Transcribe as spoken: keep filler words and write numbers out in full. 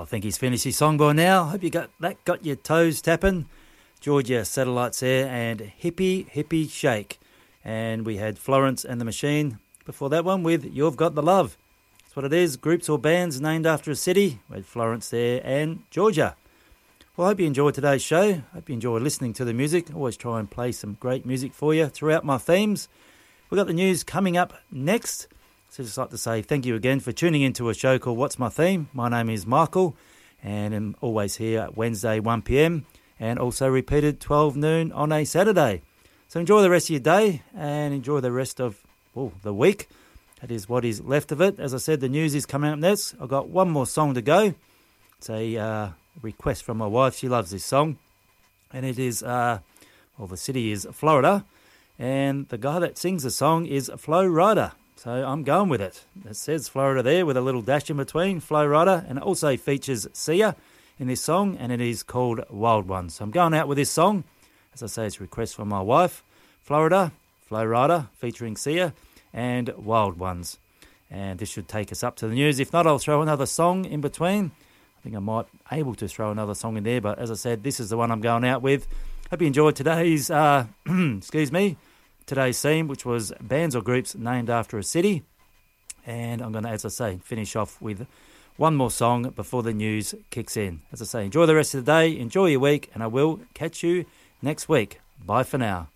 I think he's finished his song by now. Hope you got that got your toes tapping. Georgia Satellites there and Hippie Hippie Shake. And we had Florence and the Machine before that one with You've Got the Love. That's what it is, groups or bands named after a city. We had Florence there and Georgia. Well, I hope you enjoyed today's show. I hope you enjoy listening to the music. I always try and play some great music for you throughout my themes. We've got the news coming up next. So I'd just like to say thank you again for tuning into a show called What's My Theme. My name is Michael and I'm always here at Wednesday one p.m. and also repeated twelve noon on a Saturday. So enjoy the rest of your day and enjoy the rest of well, the week. That is what is left of it. As I said, the news is coming up next. I've got one more song to go. It's a uh, request from my wife. She loves this song. And it is, uh, well, the city is Florida. And the guy that sings the song is Flo Rida. So I'm going with it. It says Florida there with a little dash in between, Flo Rida. And it also features Sia in this song. And it is called Wild Ones. So I'm going out with this song. As I say, it's a request from my wife. Florida, Flo Rida featuring Sia and Wild Ones. And this should take us up to the news. If not, I'll throw another song in between. I think I might be able to throw another song in there, but as I said, this is the one I'm going out with. Hope you enjoyed today's, uh, excuse me, today's theme, which was bands or groups named after a city. And I'm going to, as I say, finish off with one more song before the news kicks in. As I say, enjoy the rest of the day, enjoy your week, and I will catch you next week. Bye for now.